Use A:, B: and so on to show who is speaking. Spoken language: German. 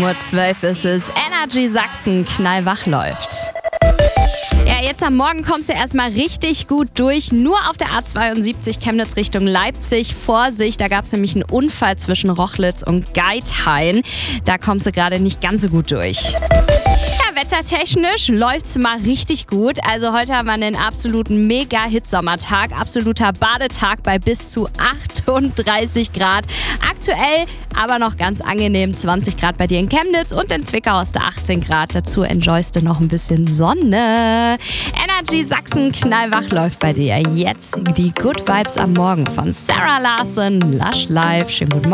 A: 7:12 Uhr ist es. Energy Sachsen knallwach läuft. Ja, jetzt am Morgen kommst du erstmal richtig gut durch. Nur auf der A72 Chemnitz Richtung Leipzig. Vorsicht, da gab es nämlich einen Unfall zwischen Rochlitz und Geithain. Da kommst du gerade nicht ganz so gut durch. Ja, wettertechnisch läuft's mal richtig gut. Also heute haben wir einen absoluten Mega-Hit-Sommertag. Absoluter Badetag bei bis zu 38 Grad. Aktuell aber noch ganz angenehm 20 Grad bei dir in Chemnitz und in Zwickau hast du 18 Grad. Dazu enjoyst du noch ein bisschen Sonne. Energy Sachsen knallwach läuft bei dir. Jetzt die Good Vibes am Morgen von Sarah Larson, Lush Life. Schönen guten Morgen.